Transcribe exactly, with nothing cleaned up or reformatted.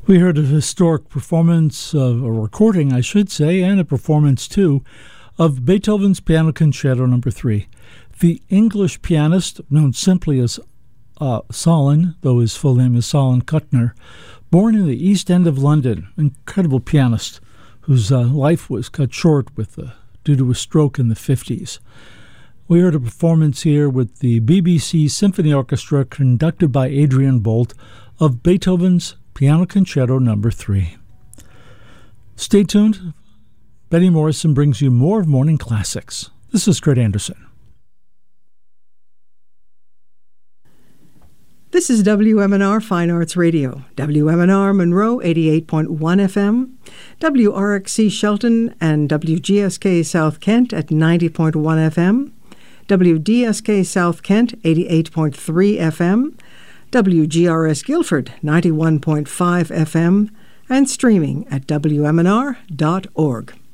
We heard a historic performance, of a recording, I should say, and a performance, too, of Beethoven's Piano Concerto Number three. The English pianist, known simply as uh, Solon, though his full name is Solon Kuttner, born in the East End of London, incredible pianist whose uh, life was cut short with uh, due to a stroke in the fifties. We heard a performance here with the B B C Symphony Orchestra, conducted by Adrian Bolt, of Beethoven's Piano Concerto Number three. Stay tuned. Betty Morrison brings you more of Morning Classics. This is Kurt Anderson. This is W M N R Fine Arts Radio, W M N R Monroe eighty-eight point one F M, W R X C Shelton and W G S K South Kent at ninety point one F M, W D S K South Kent eighty-eight point three F M, W G R S Guilford ninety-one point five F M, and streaming at W M N R dot org.